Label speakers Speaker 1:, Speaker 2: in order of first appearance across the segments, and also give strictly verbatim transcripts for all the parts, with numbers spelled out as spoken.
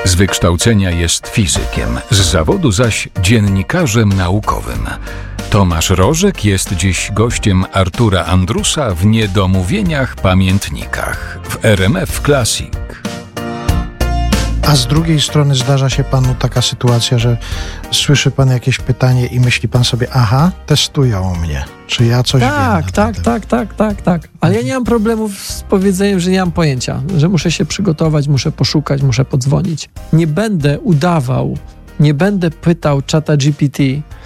Speaker 1: Z wykształcenia jest fizykiem, z zawodu zaś dziennikarzem naukowym. Tomasz Rożek jest dziś gościem Artura Andrusa w Niedomówieniach Pamiętnikach w R M F Classic.
Speaker 2: A z drugiej strony zdarza się panu taka sytuacja, że słyszy pan jakieś pytanie i myśli pan sobie, aha, testują mnie. Czy ja coś
Speaker 3: tak,
Speaker 2: wiem?
Speaker 3: Tak, tak, tak, tak, tak. Ale ja nie mam problemów z powiedzeniem, że nie mam pojęcia, że muszę się przygotować, muszę poszukać, muszę podzwonić. Nie będę udawał, nie będę pytał czata G P T,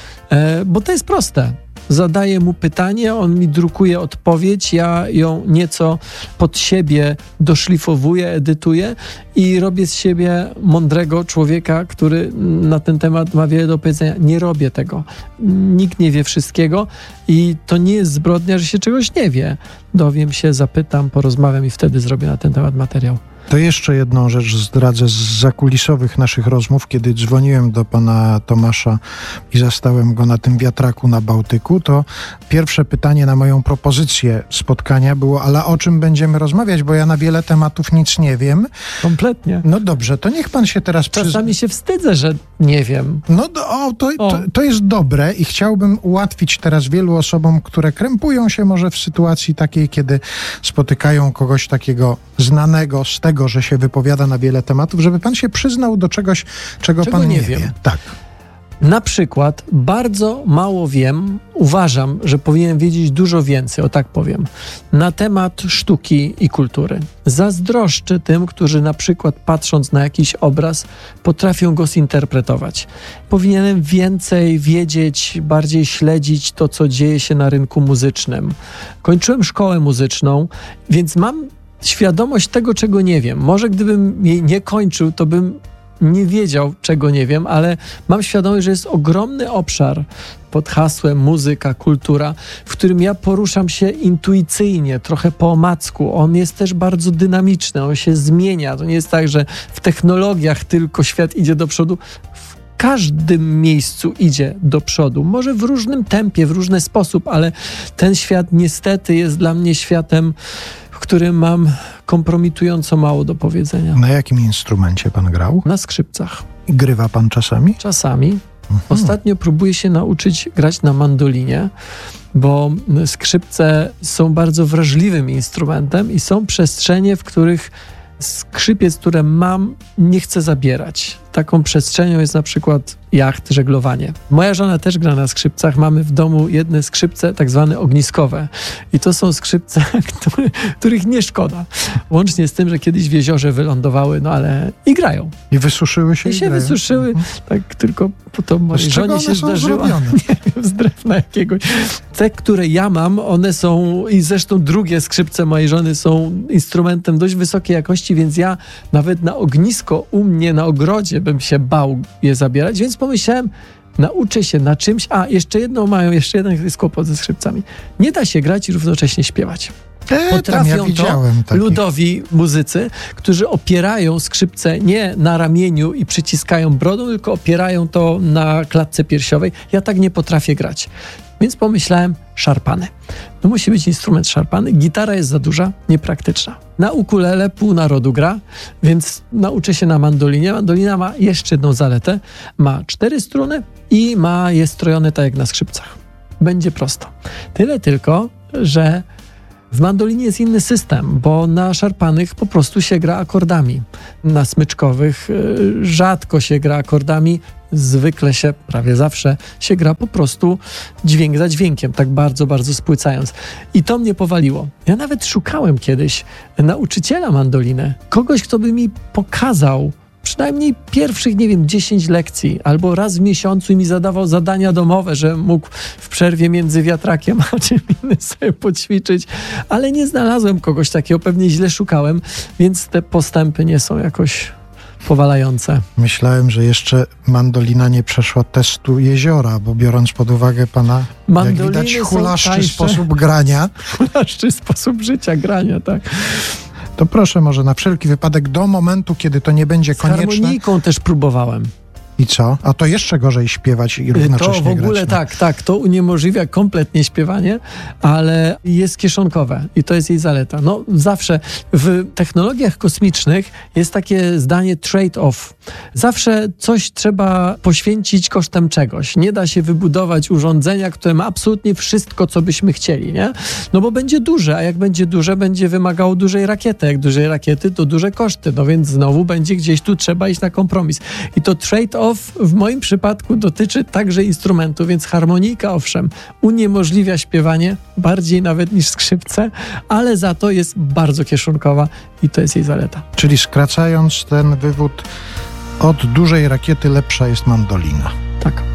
Speaker 3: e, bo to jest proste. Zadaję mu pytanie, on mi drukuje odpowiedź, ja ją nieco pod siebie doszlifowuję, edytuję i robię z siebie mądrego człowieka, który na ten temat ma wiele do powiedzenia. Nie robię tego. Nikt nie wie wszystkiego i to nie jest zbrodnia, że się czegoś nie wie. Dowiem się, zapytam, porozmawiam i wtedy zrobię na ten temat materiał.
Speaker 2: To jeszcze jedną rzecz zdradzę z zakulisowych naszych rozmów, kiedy dzwoniłem do pana Tomasza i zastałem go na tym wiatraku na Bałtyku, to pierwsze pytanie na moją propozycję spotkania było, ale o czym będziemy rozmawiać, bo ja na wiele tematów nic nie wiem.
Speaker 3: Kompletnie.
Speaker 2: No dobrze, to niech pan się teraz przyzna.
Speaker 3: Czasami się wstydzę, że nie wiem.
Speaker 2: No do, o, to, o. To, to jest dobre i chciałbym ułatwić teraz wielu osobom, które krępują się może w sytuacji takiej, kiedy spotykają kogoś takiego znanego z tego, że się wypowiada na wiele tematów, żeby pan się przyznał do czegoś, czego, czego pan nie, nie wiem. wie. Tak.
Speaker 3: Na przykład bardzo mało wiem, uważam, że powinienem wiedzieć dużo więcej, o tak powiem, na temat sztuki i kultury. Zazdroszczę tym, którzy na przykład patrząc na jakiś obraz potrafią go zinterpretować. Powinienem więcej wiedzieć, bardziej śledzić to, co dzieje się na rynku muzycznym. Kończyłem szkołę muzyczną, więc mam świadomość tego, czego nie wiem. Może gdybym jej nie kończył, to bym nie wiedział, czego nie wiem, ale mam świadomość, że jest ogromny obszar pod hasłem muzyka, kultura, w którym ja poruszam się intuicyjnie, trochę po omacku. On jest też bardzo dynamiczny, on się zmienia. To nie jest tak, że w technologiach tylko świat idzie do przodu. W każdym miejscu idzie do przodu. Może w różnym tempie, w różny sposób, ale ten świat niestety jest dla mnie światem, w którym mam kompromitująco mało do powiedzenia.
Speaker 2: Na jakim instrumencie pan grał?
Speaker 3: Na skrzypcach.
Speaker 2: I grywa pan czasami?
Speaker 3: Czasami.
Speaker 2: Mhm.
Speaker 3: Ostatnio próbuję się nauczyć grać na mandolinie, bo skrzypce są bardzo wrażliwym instrumentem i są przestrzenie, w których skrzypiec, które mam, nie chcę zabierać. Taką przestrzenią jest na przykład jacht, żeglowanie. Moja żona też gra na skrzypcach. Mamy w domu jedne skrzypce, tak zwane ogniskowe. I to są skrzypce, który, których nie szkoda. Łącznie z tym, że kiedyś w jeziorze wylądowały, no ale i grają.
Speaker 2: I wysuszyły się?
Speaker 3: I,
Speaker 2: I
Speaker 3: się
Speaker 2: grają.
Speaker 3: wysuszyły, mhm. tak tylko po to mojej żonie się zdarzyło. Nie wiem, z drewna jakiegoś. Te, które ja mam, one są, i zresztą drugie skrzypce mojej żony są instrumentem dość wysokiej jakości, więc ja nawet na ognisko u mnie na ogrodzie bym się bał je zabierać, więc pomyślałem, nauczę się na czymś, a jeszcze jedną mają, jeszcze jeden jest kłopot ze skrzypcami. Nie da się grać i równocześnie śpiewać.
Speaker 2: E,
Speaker 3: Potrafią
Speaker 2: ja
Speaker 3: to
Speaker 2: takich.
Speaker 3: ludowi muzycy, którzy opierają skrzypce nie na ramieniu i przyciskają brodą, tylko opierają to na klatce piersiowej. Ja tak nie potrafię grać. Więc pomyślałem, szarpany. No musi być instrument szarpany. Gitara jest za duża, niepraktyczna. Na ukulele pół narodu gra, więc nauczę się na mandolinie. Mandolina ma jeszcze jedną zaletę. Ma cztery struny i ma je strojone tak jak na skrzypcach. Będzie prosto. Tyle tylko, że w mandolinie jest inny system, bo na szarpanych po prostu się gra akordami. Na smyczkowych rzadko się gra akordami. Zwykle się, prawie zawsze, się gra po prostu dźwięk za dźwiękiem, tak bardzo, bardzo spłycając. I to mnie powaliło. Ja nawet szukałem kiedyś nauczyciela mandoliny, kogoś, kto by mi pokazał przynajmniej pierwszych, nie wiem, dziesięć lekcji, albo raz w miesiącu i mi zadawał zadania domowe, że mógł w przerwie między wiatrakiem a czym innym sobie poćwiczyć, ale nie znalazłem kogoś takiego, pewnie źle szukałem, więc te postępy nie są jakoś powalające.
Speaker 2: Myślałem, że jeszcze mandolina nie przeszła testu jeziora, bo biorąc pod uwagę pana, mandoliny jak widać, hulaszczy sposób grania.
Speaker 3: Hulaszczy sposób życia, grania, tak.
Speaker 2: To proszę może na wszelki wypadek do momentu, kiedy to nie będzie
Speaker 3: Z
Speaker 2: konieczne.
Speaker 3: harmoniką też próbowałem.
Speaker 2: I co? A to jeszcze gorzej śpiewać i równocześnie
Speaker 3: To w ogóle
Speaker 2: grać na...
Speaker 3: tak, tak, to uniemożliwia kompletnie śpiewanie, ale jest kieszonkowe i to jest jej zaleta. No zawsze w technologiach kosmicznych jest takie zdanie trade-off. Zawsze coś trzeba poświęcić kosztem czegoś. Nie da się wybudować urządzenia, które ma absolutnie wszystko, co byśmy chcieli, nie? No bo będzie duże, a jak będzie duże, będzie wymagało dużej rakiety. Jak dużej rakiety, to duże koszty. No więc znowu będzie gdzieś tu trzeba iść na kompromis. I to trade-off w moim przypadku dotyczy także instrumentu, więc harmonika, owszem, uniemożliwia śpiewanie, bardziej nawet niż skrzypce, ale za to jest bardzo kieszonkowa i to jest jej zaleta.
Speaker 2: Czyli skracając ten wywód, od dużej rakiety lepsza jest mandolina.
Speaker 3: Tak.